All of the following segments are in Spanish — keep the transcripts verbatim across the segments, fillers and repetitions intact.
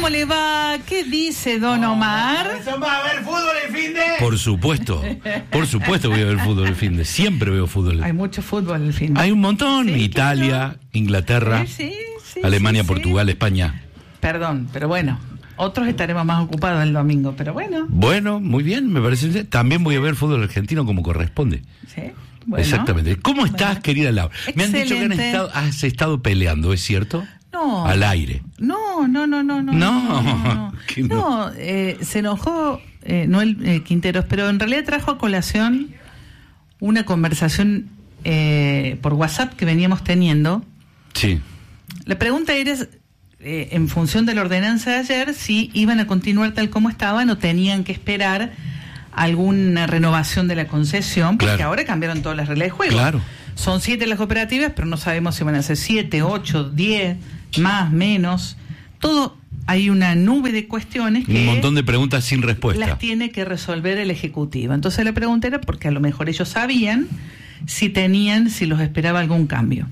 ¿Cómo le va? ¿Qué dice don Omar? ¿Va a ver fútbol el fin de? Por supuesto, por supuesto voy a ver fútbol el fin de. Siempre veo fútbol. Hay mucho fútbol el fin de. Hay un montón. Sí, Italia, claro. Inglaterra, Sí, sí, sí, Alemania, sí, Portugal, sí. España. Perdón, pero bueno, otros estaremos más ocupados el domingo, pero bueno. Bueno, muy bien, me parece. También voy a ver fútbol argentino como corresponde. Sí. Bueno, exactamente. ¿Cómo estás, bueno. querida Laura? Me han dicho que han Excelente. estado, has estado peleando, ¿es cierto? No. Al aire. No, no, no, no, no. No, no, no, no. que no. No, eh, se enojó eh, Noel eh, Quinteros, pero en realidad trajo a colación una conversación eh, por WhatsApp que veníamos teniendo. Sí. La pregunta era, eh, en función de la ordenanza de ayer, si iban a continuar tal como estaban o tenían que esperar alguna renovación de la concesión, porque Claro. ahora cambiaron todas las reglas de juego. Claro. Son siete las cooperativas, pero no sabemos si van a ser siete, ocho, diez, más, menos. Todo, hay una nube de cuestiones que Un montón de preguntas sin respuesta. las tiene que resolver el Ejecutivo. Entonces la pregunta era porque a lo mejor ellos sabían si tenían, si los esperaba algún cambio.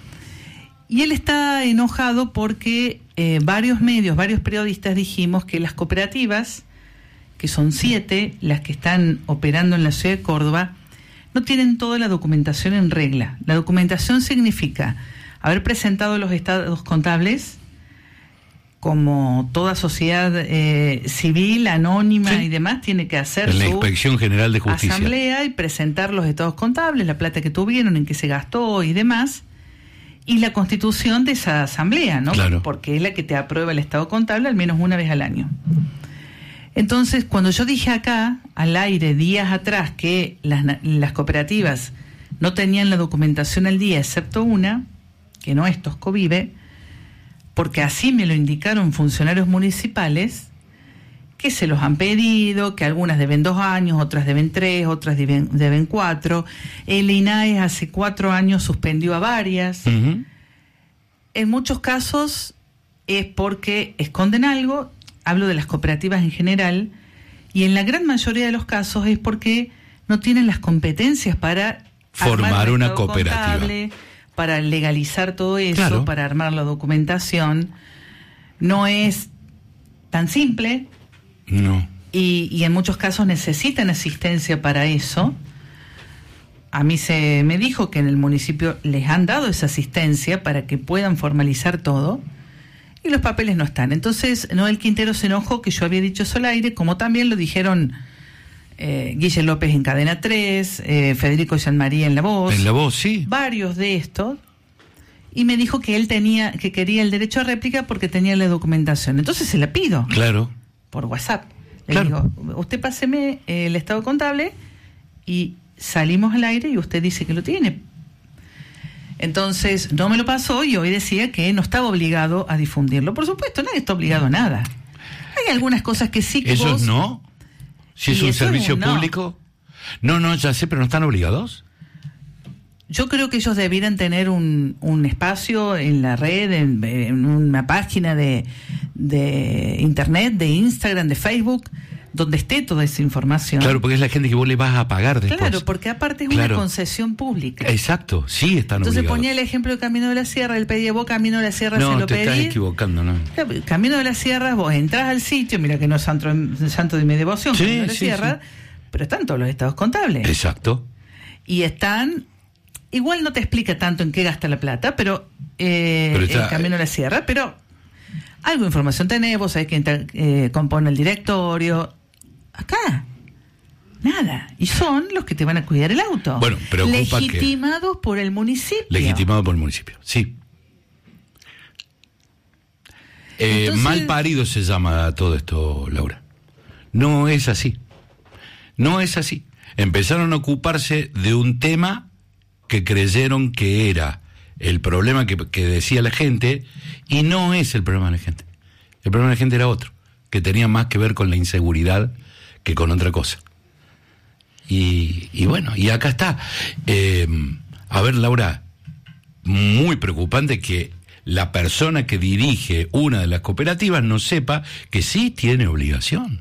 Y él está enojado porque eh, varios medios, varios periodistas dijimos que las cooperativas, que son siete, las que están operando en la ciudad de Córdoba, no tienen toda la documentación en regla. La documentación significa haber presentado los estados contables, como toda sociedad eh, civil, anónima Sí. y demás, tiene que hacer En la su Inspección General de Justicia. asamblea y presentar los estados contables, la plata que tuvieron, en qué se gastó y demás, y la constitución de esa asamblea, ¿no? Claro. Porque es la que te aprueba el estado contable al menos una vez al año. Entonces, cuando yo dije acá, al aire, días atrás, que las, las cooperativas no tenían la documentación al día, excepto una, que no es Toscovive, porque así me lo indicaron funcionarios municipales, que se los han pedido, que algunas deben dos años, otras deben tres, otras deben, deben cuatro. El INAE hace cuatro años suspendió a varias. Ujú. En muchos casos es porque esconden algo, hablo de las cooperativas en general, y en la gran mayoría de los casos es porque no tienen las competencias para Formar armar un una estado cooperativa. contable, para legalizar todo eso, Claro. para armar la documentación. No es tan simple No. y, y en muchos casos necesitan asistencia para eso. A mí se me dijo que en el municipio les han dado esa asistencia para que puedan formalizar todo y los papeles no están. Entonces Noel Quintero se enojó que yo había dicho eso al aire, como también lo dijeron eh, Guille López en Cadena tres, eh, Federico Gianmaría en La Voz, En La Voz, sí. varios de estos, y me dijo que él tenía, que quería el derecho a réplica porque tenía la documentación. Entonces se la pido Claro. por WhatsApp. Le Claro. digo, usted páseme eh, el estado contable y salimos al aire y usted dice que lo tiene. Entonces no me lo pasó y hoy decía que no estaba obligado a difundirlo. Por supuesto, nadie está obligado a nada. Hay algunas cosas que sí que ¿Esos vos... no? Si es Y un eso es servicio un no. público. No, no, ya sé, pero no están obligados. Yo creo que ellos debieran tener un, un espacio en la red, en, en una página de, de internet, de Instagram, de Facebook, donde esté toda esa información. Claro, porque es la gente que vos le vas a pagar después. Claro, porque aparte es Claro. una concesión pública. Exacto, sí están Entonces obligados. ponía el ejemplo de Camino de la Sierra, él pedía vos Camino de la Sierra, No, se lo te estás pedís. equivocando, ¿no? Camino de la Sierra, vos entras al sitio, mira que no es santo, santo de mi devoción, Sí, Camino de la sí, Sierra, sí. pero están todos los estados contables. Exacto. Y están, igual no te explica tanto en qué gasta la plata, pero, eh, Pero está- el Camino de la Sierra, pero algo de información tenés, vos sabés quién te, eh, compone el directorio. Acá, nada. Y son los que te van a cuidar el auto. Bueno, preocupa que- legitimados por el municipio. Legitimado por el municipio, sí. Eh, Entonces- mal parido se llama todo esto, Laura. No es así. No es así. Empezaron a ocuparse de un tema que creyeron que era el problema que, que decía la gente, y no es el problema de la gente. El problema de la gente era otro, que tenía más que ver con la inseguridad que con otra cosa. Y, y bueno, y acá está. Eh, a ver, Laura, muy preocupante que la persona que dirige una de las cooperativas no sepa que sí tiene obligación.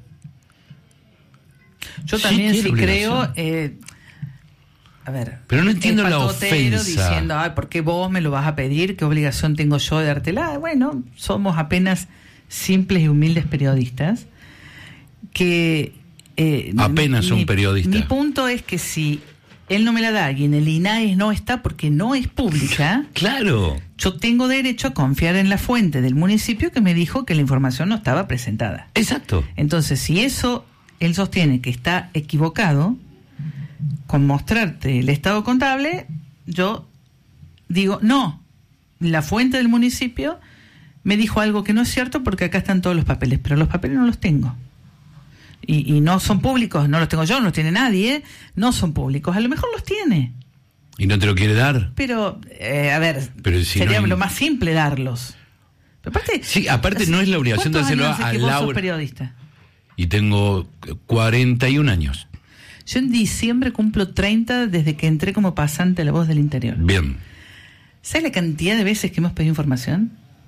Yo Sí también tiene sí obligación. creo, eh, a ver, Pero no entiendo el la patotero ofensa. diciendo, ay, ¿por qué vos me lo vas a pedir? ¿Qué obligación tengo yo de dártela? Bueno, somos apenas simples y humildes periodistas que... Eh, Apenas mi, un periodista. Mi punto es que si él no me la da y en el I N A E no está porque no es pública, claro, yo tengo derecho a confiar en la fuente del municipio que me dijo que la información no estaba presentada. Exacto. Entonces, si eso él sostiene que está equivocado, con mostrarte el estado contable, yo digo, no, la fuente del municipio me dijo algo que no es cierto porque acá están todos los papeles, pero los papeles no los tengo. Y, y no son públicos, no los tengo yo, no los tiene nadie, no son públicos, a lo mejor los tiene. ¿Y no te lo quiere dar? Pero, eh, a ver, pero si sería no hay... lo más simple darlos. Pero aparte, sí, aparte no es la obligación de hacerlo a que vos Laura. sos periodista? Y tengo cuarenta y un años. Yo en diciembre cumplo treinta desde que entré como pasante a La Voz del Interior. Bien. ¿Sabes la cantidad de veces que hemos pedido información?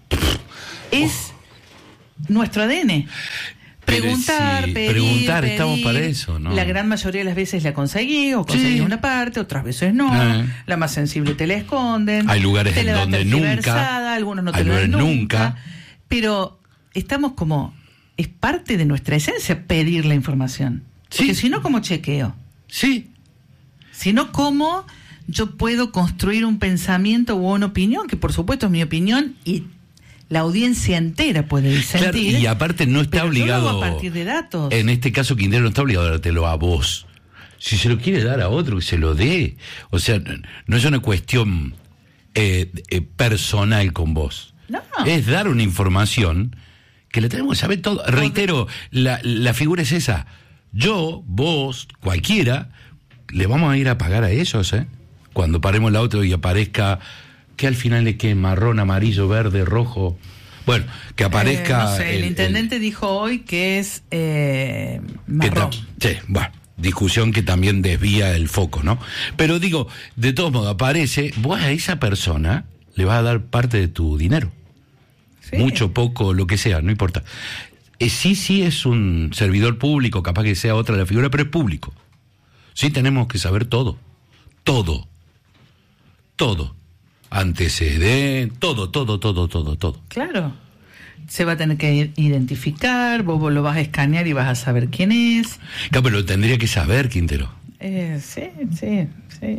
Es nuestro A D N. Preguntar, sí, pedir, preguntar, pedir. Estamos para eso, ¿no? La gran mayoría de las veces la conseguí, o conseguí sí. una parte, otras veces no. Eh. La más sensible te la esconden. Hay lugares te en la dan donde tergiversada, nunca. Algunos no te Hay lo dan lugares nunca. nunca. Pero estamos como... Es parte de nuestra esencia pedir la información. Porque Sí. si no, ¿cómo chequeo? Sí. Si no, ¿cómo yo puedo construir un pensamiento o una opinión? Que por supuesto es mi opinión y la audiencia entera puede disentir. Claro, y aparte no está pero obligado. yo lo hago a partir de datos. En este caso, Quintero no está obligado a dártelo a vos. Si se lo quiere dar a otro, que se lo dé. O sea, no es una cuestión eh, eh, personal con vos. No. Es dar una información que le tenemos que saber todo. Reitero, la, la figura es esa. Yo, vos, cualquiera, le vamos a ir a pagar a ellos, ¿eh? Cuando paremos el auto y aparezca, que al final es que marrón, amarillo, verde, rojo. Bueno, que aparezca... Eh, no sé, el, el intendente el, dijo hoy que es eh, marrón. Que ta, sí, bueno, discusión que también desvía el foco, ¿no? Pero digo, de todos modos, aparece, vos a esa persona le vas a dar parte de tu dinero. Sí. Mucho, poco, lo que sea, no importa. Eh, sí, sí es un servidor público, capaz que sea otra la figura, pero es público. Sí tenemos que saber todo. Todo. Todo. Antecedentes, todo, todo, todo, todo, todo. Claro. Se va a tener que identificar, vos lo vas a escanear y vas a saber quién es. Claro, pero lo tendría que saber, Quintero. Eh, sí, sí, sí.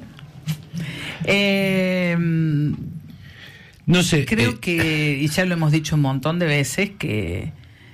Eh... No sé. Creo eh, que, y ya lo hemos dicho un montón de veces, que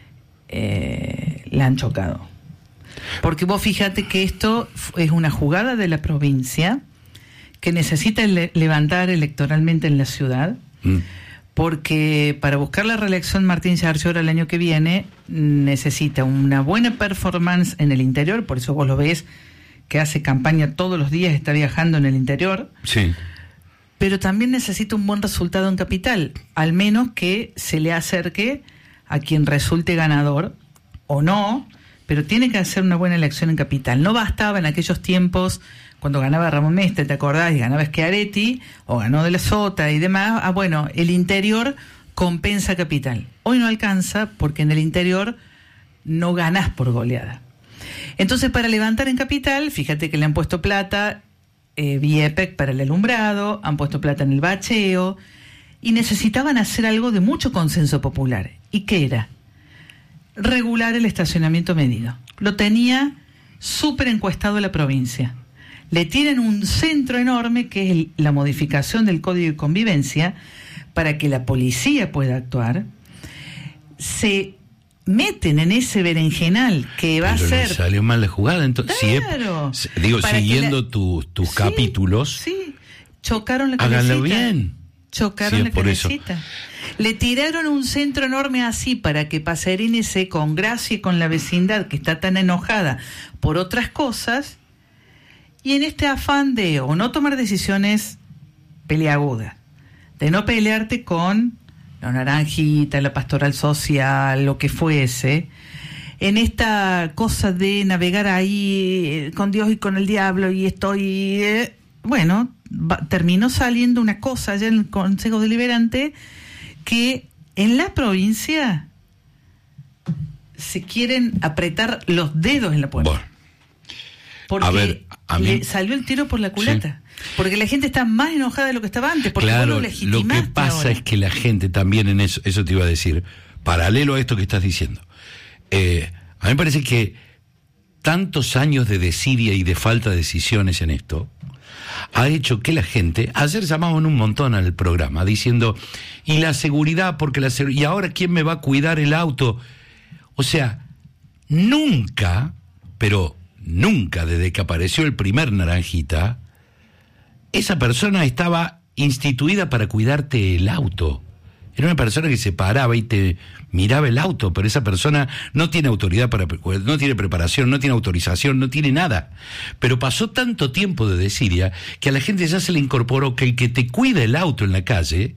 eh, la han chocado. Porque vos fíjate que esto es una jugada de la provincia que necesita le- levantar electoralmente en la ciudad, mm. porque para buscar la reelección Martín Yarlora el año que viene necesita una buena performance en el interior, por eso vos lo ves que hace campaña todos los días, está viajando en el interior. Sí. Pero también necesita un buen resultado en capital, al menos que se le acerque a quien resulte ganador o no, pero tiene que hacer una buena elección en capital. No bastaba en aquellos tiempos cuando ganaba Ramón Mestre, ¿te acordás? Y ganaba Schiaretti, o ganó De la Sota y demás. Ah, bueno, el interior compensa capital. Hoy no alcanza porque en el interior no ganás por goleada. Entonces, para levantar en capital, fíjate que le han puesto plata, eh, vía E P E C para el alumbrado, han puesto plata en el bacheo, y necesitaban hacer algo de mucho consenso popular. ¿Y qué era? Regular el estacionamiento medido. Lo tenía súper encuestado la provincia. Le tienen un centro enorme que es el, la modificación del Código de Convivencia para que la policía pueda actuar. Se meten en ese berenjenal que va Pero a ser... le salió mal la jugada, entonces. Claro. Si es- digo, Para que siguiendo la- tu- tus Sí, capítulos, Sí, chocaron la háganlo cabecita. bien. Chocaron Sí, la es por eso. cabecita. Le tiraron un centro enorme así para que Pacerini se congracie con la vecindad que está tan enojada por otras cosas, y en este afán de o no tomar decisiones peleagudas, de no pelearte con la Naranjita, la Pastoral Social, lo que fuese, en esta cosa de navegar ahí eh, con Dios y con el diablo y estoy... Eh, bueno, va, terminó saliendo una cosa allá en el Consejo Deliberante que en la provincia se quieren apretar los dedos en la puerta. Bueno, porque a ver, a mí- le salió el tiro por la culata. Porque la gente está más enojada de lo que estaba antes. Porque claro, vos lo lo legitimaste que pasa ahora. es que la gente también en eso, eso te iba a decir, paralelo a esto que estás diciendo. Eh, a mí me parece que tantos años de desidia y de falta de decisiones en esto ha hecho que la gente, ayer llamaban un montón al programa diciendo, y la seguridad, porque la seg- y ahora ¿quién me va a cuidar el auto? O sea, nunca, pero nunca desde que apareció el primer Naranjita, esa persona estaba instituida para cuidarte el auto. Era una persona que se paraba y te miraba el auto, pero esa persona no tiene autoridad para, no tiene preparación, no tiene autorización, no tiene nada. Pero pasó tanto tiempo de desidia que a la gente ya se le incorporó que el que te cuida el auto en la calle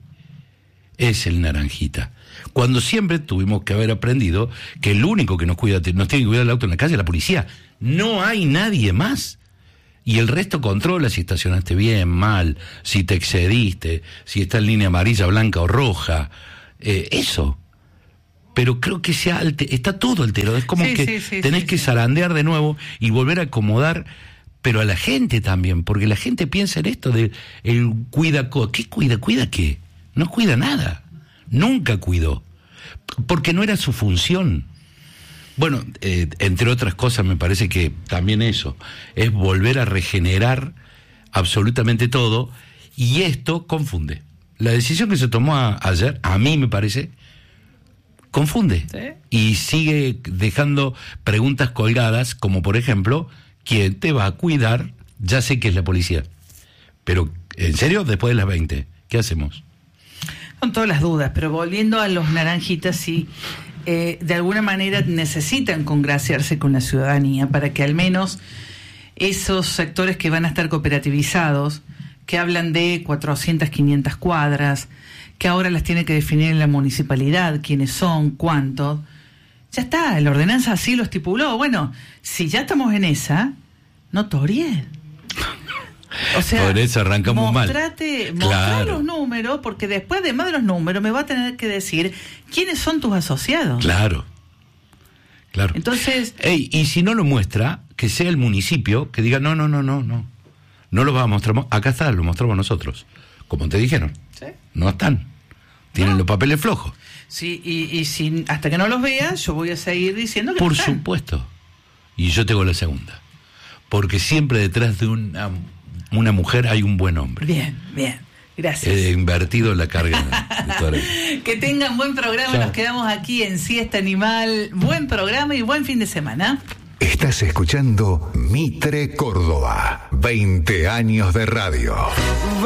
es el Naranjita. Cuando siempre tuvimos que haber aprendido que el único que nos cuida, nos tiene que cuidar el auto en la calle es la policía. No hay nadie más. Y el resto controla si estacionaste bien, mal, si te excediste, si está en línea amarilla, blanca o roja. Eh, eso. Pero creo que se alte- está todo alterado. Es como sí, que sí, sí, tenés sí, que sí. zarandear de nuevo y volver a acomodar, pero a la gente también, porque la gente piensa en esto de el cuida... Co- ¿Qué cuida? ¿Cuida qué? No cuida nada. Nunca cuidó. Porque no era su función. Bueno, eh, entre otras cosas me parece que también eso, es volver a regenerar absolutamente todo, y esto confunde. La decisión que se tomó a, ayer, a mí me parece, confunde. ¿Sí? Y sigue dejando preguntas colgadas, como por ejemplo, ¿quién te va a cuidar? Ya sé que es la policía, pero ¿en serio? Después de las veinte, ¿qué hacemos? Con todas las dudas, pero volviendo a los Naranjitas, sí, eh, de alguna manera necesitan congraciarse con la ciudadanía para que al menos esos sectores que van a estar cooperativizados, que hablan de cuatrocientas, quinientas cuadras, que ahora las tiene que definir la municipalidad, quiénes son, cuántos, ya está, la ordenanza así lo estipuló. Bueno, si ya estamos en esa, no torie. O sea, por eso arrancamos mostrate, mal. mostrar Claro. los números, porque después, además de los números, me va a tener que decir quiénes son tus asociados. Claro, claro. Entonces, Ey, y si no lo muestra, que sea el municipio que diga, no, no, no, no, no. No lo va a mostrar, acá está, lo mostramos nosotros. Como te dijeron, ¿sí? no están. Tienen No. los papeles flojos. Sí, y, y si, hasta que no los veas, yo voy a seguir diciendo que Por no están. supuesto. Y yo tengo la segunda. Porque siempre detrás de una, una mujer hay un buen hombre. Bien, bien. Gracias. He invertido la carga de toda la vida. Que tengan buen programa. Chao. Nos quedamos aquí en Siesta Animal. Buen programa y buen fin de semana. Estás escuchando Mitre Córdoba. veinte años de radio.